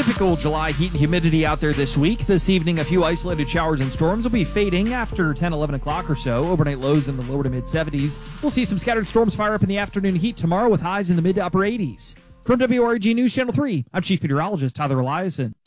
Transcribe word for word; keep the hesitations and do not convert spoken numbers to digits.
Typical July heat and humidity out there this week. This evening, a few isolated showers and storms will be fading after ten, eleven o'clock or so. Overnight lows in the lower to mid seventies. We'll see some scattered storms fire up in the afternoon heat tomorrow with highs in the mid to upper eighties. From W R G News Channel three, I'm Chief Meteorologist Tyler Eliason.